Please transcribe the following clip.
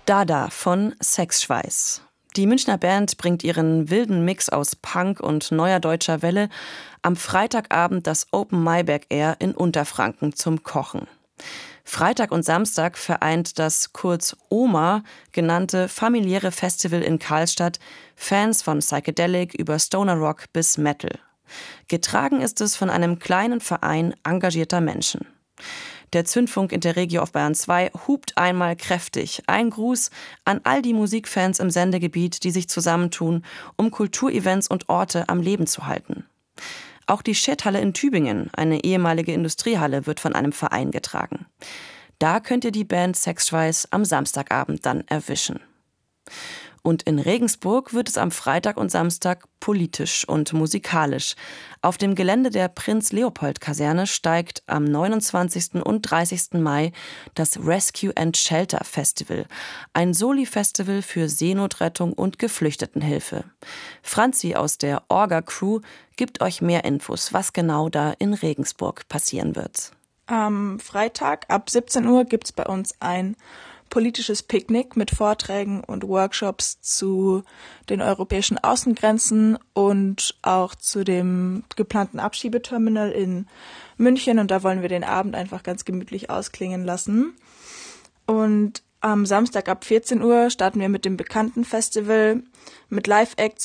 Dada von Sexschweiß. Die Münchner Band bringt ihren wilden Mix aus Punk und neuer deutscher Welle am Freitagabend das Open Maiberg Air in Unterfranken zum Kochen. Freitag und Samstag vereint das kurz OMA genannte familiäre Festival in Karlstadt Fans von Psychedelic über Stoner Rock bis Metal. Getragen ist es von einem kleinen Verein engagierter Menschen. Der Zündfunk Interregio auf Bayern 2 hupt einmal kräftig. Ein Gruß an all die Musikfans im Sendegebiet, die sich zusammentun, um Kulturevents und Orte am Leben zu halten. Auch die Schedhalle in Tübingen, eine ehemalige Industriehalle, wird von einem Verein getragen. Da könnt ihr die Band Sexschweiß am Samstagabend dann erwischen. Und in Regensburg wird es am Freitag und Samstag politisch und musikalisch. Auf dem Gelände der Prinz-Leopold-Kaserne steigt am 29. und 30. Mai das Rescue and Shelter Festival, ein Soli-Festival für Seenotrettung und Geflüchtetenhilfe. Franzi aus der Orga-Crew gibt euch mehr Infos, was genau da in Regensburg passieren wird. Am Freitag ab 17 Uhr gibt es bei uns ein politisches Picknick mit Vorträgen und Workshops zu den europäischen Außengrenzen und auch zu dem geplanten Abschiebeterminal in München. Und da wollen wir den Abend einfach ganz gemütlich ausklingen lassen. Und am Samstag ab 14 Uhr starten wir mit dem Bekannten Festival mit Live-Acts